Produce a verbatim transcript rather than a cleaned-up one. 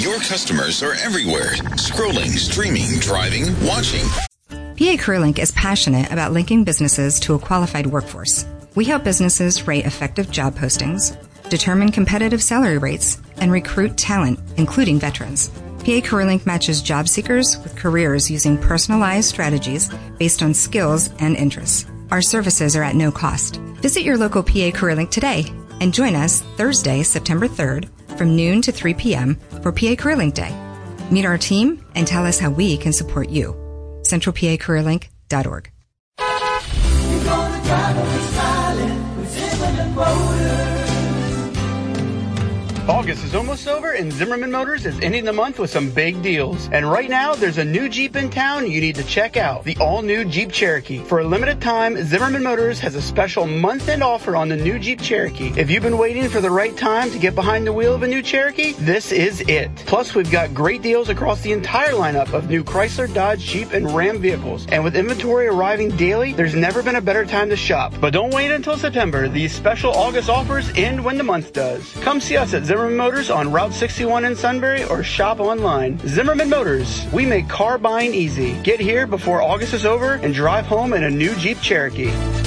Your customers are everywhere. Scrolling, streaming, driving, watching. P A CareerLink is passionate about linking businesses to a qualified workforce. We help businesses rate effective job postings, determine competitive salary rates, and recruit talent, including veterans. P A CareerLink matches job seekers with careers using personalized strategies based on skills and interests. Our services are at no cost. Visit your local P A CareerLink today and join us Thursday, September third from noon to three p.m. for P A CareerLink Day. Meet our team and tell us how we can support you. central p a career link dot org. August is almost over, and Zimmerman Motors is ending the month with some big deals. And right now, there's a new Jeep in town you need to check out, the all-new Jeep Cherokee. For a limited time, Zimmerman Motors has a special month-end offer on the new Jeep Cherokee. If you've been waiting for the right time to get behind the wheel of a new Cherokee, this is it. Plus, we've got great deals across the entire lineup of new Chrysler, Dodge, Jeep, and Ram vehicles. And with inventory arriving daily, there's never been a better time to shop. But don't wait until September. These special August offers end when the month does. Come see us at Zimmerman Motors on Route sixty-one in Sunbury or shop online. Zimmerman Motors. We make car buying easy. Get here before August is over and drive home in a new Jeep Cherokee.